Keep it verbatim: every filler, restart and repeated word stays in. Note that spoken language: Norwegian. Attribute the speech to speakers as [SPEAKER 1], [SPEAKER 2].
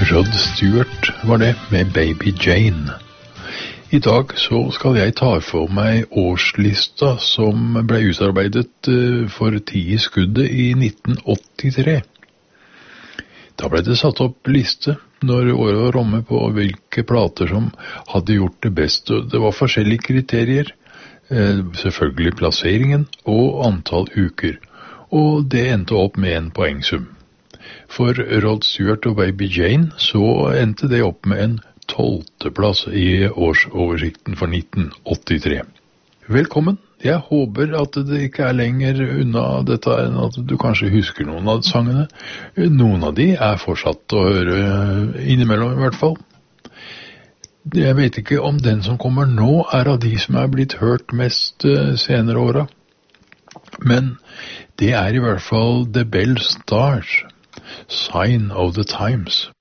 [SPEAKER 1] Rod Stewart var det med Baby Jane. I dag så skal jeg ta for meg årslista som ble utarbeidet for ti i skuddet i nitten åttitre. Da ble det satt opp liste når året var omme på hvilke plater som hadde gjort det best. Det var forskjellige kriterier, selvfølgelig plasseringen og antall uker, og det endte opp med en poengsum. For Rod Stewart og Baby Jane så endte det opp med en tolvteplass i årsoversikten for nitten åttitre. Velkommen! Jeg håper at det ikke er lenger unna dette enn at du kanskje husker noen av sangene. Noen av de er fortsatt å høre innimellom i hvert fall. Jeg vet ikke om den som kommer nå er av de som er blitt hørt mest senere åra. Men det er i hvert fall The Bell Stars, Sign of the Times.